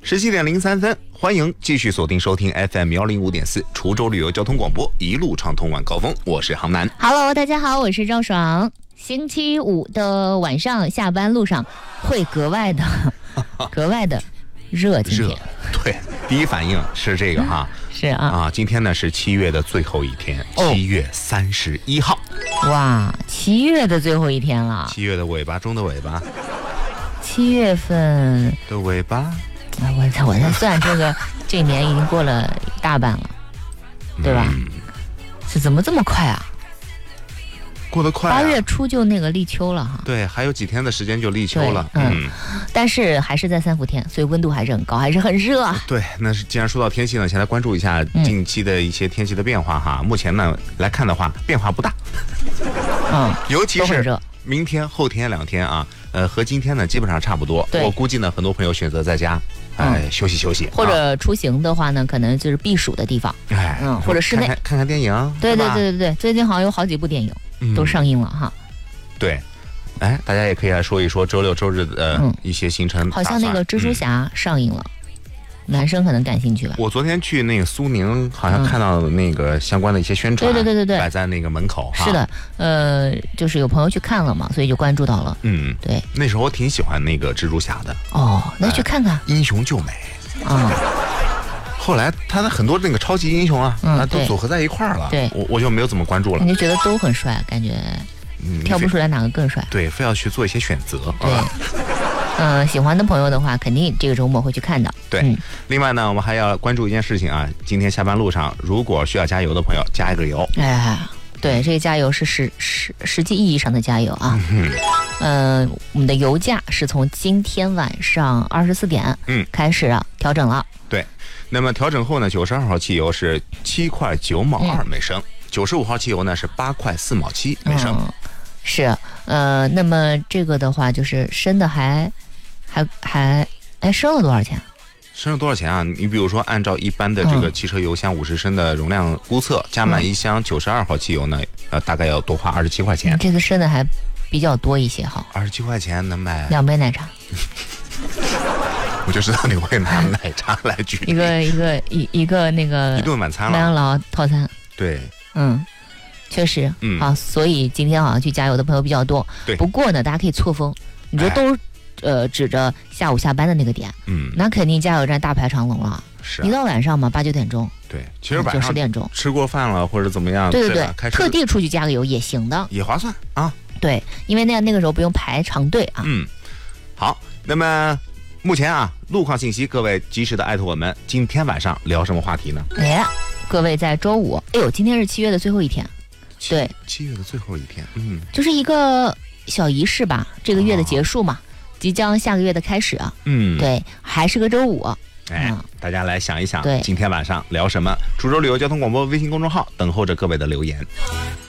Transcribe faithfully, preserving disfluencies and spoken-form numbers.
十七点零三分，欢迎继续锁定收听 F M 幺零五点四滁州旅游交通广播，一路畅通晚高峰。我是杭南。 Hello， 大家好，我是赵爽。星期五的晚上下班路上会格外的格外的热，今天热，对，第一反应是这个哈， 是啊啊，今天呢是七月的最后一天，七月三十一号， 哇，七月的最后一天了， 七月的尾巴中的尾巴， 七月份的尾巴。 哎，我在我在算这个，这年已经过了一大半了，对吧？ 嗯、 是怎么这么快啊？ 过得快、啊， 八月初就那个立秋了哈。 对，还有几天的时间就立秋了。 嗯, 嗯，但是还是在三伏天，所以温度还是很高，还是很热啊。 对，那是既然说到天气呢，先来关注一下近期的一些天气的变化哈。嗯、目前呢来看的话，变化不大。 嗯， 尤其是热。 明天、后天两天啊，呃，和今天呢基本上差不多。我估计呢，很多朋友选择在家，哎，嗯、休息休息， 或者出行的话呢，可能就是避暑的地方， 哎， 嗯，或者室内看看看看电影。 对对对对对，最近好像有好几部电影、嗯、都上映了哈。 对，哎，大家也可以来说一说周六周日的一些行程、嗯。 好像那个蜘蛛侠上映了。嗯，男生可能感兴趣吧。 我昨天去那个苏宁，好像看到那个相关的一些宣传， 对对对对对， 摆在那个门口哈。 是的，呃，就是有朋友去看了嘛，所以就关注到了。 嗯， 对。 那时候我挺喜欢那个蜘蛛侠的。 哦，那去看看。 哎、英雄救美。 啊、嗯。 后来他的很多那个超级英雄啊， 嗯， 都组合在一块儿了。 对， 我我就没有怎么关注了。 你就觉得都很帅，感觉挑不出来哪个更帅。 嗯、对，非要去做一些选择。 对。嗯、呃，喜欢的朋友的话，肯定这个周末会去看的。 对、嗯，另外呢，我们还要关注一件事情啊。今天下班路上，如果需要加油的朋友，加一个油。 哎，对，这个加油是实实实际意义上的加油啊。嗯，呃，我们的油价是从今天晚上二十四点嗯开始啊调整了。 对，那么调整后呢，九十二号汽油是七块九毛二每升，九十五号汽油呢是八块四毛七每升。 嗯、是，呃，那么这个的话就是升的还。还还哎，升了多少钱？ 升了多少钱啊？你比如说，按照一般的这个汽车油箱五十升的容量估测，嗯、加满一箱九十二号汽油呢，呃，大概要多花二十七块钱。 这次升的还比较多一些哈。 二十七块钱能买两杯奶茶。 我就知道你会拿奶茶来举例。 一个一个一一个那个一顿晚餐了。 麦当劳套餐。 对。 嗯。确实， 嗯， 好，所以今天好像去加油的朋友比较多。 对。 不过呢，大家可以错峰，你说都。哎呃，指着下午下班的那个点， 嗯， 那肯定加油站大排长龙了。 是、啊， 一到晚上嘛，八九点钟， 对，其实晚上九十点钟吃过饭了或者怎么样， 对对对，对特地出去加个油也行的， 也划算啊。 对，因为那那个时候不用排长队啊。 嗯，好，那么目前啊，路况信息，各位及时的艾特我们，今天晚上聊什么话题呢？ 哎，各位在周五，哎呦，今天是七月的最后一天，对， 七月的最后一天，嗯， 就是一个小仪式吧，这个月的结束嘛。哦，即将下个月的开始啊， 嗯， 对，还是个周五， 哎，嗯、大家来想一想， 对， 今天晚上聊什么？滁州旅游交通广播微信公众号等候着各位的留言。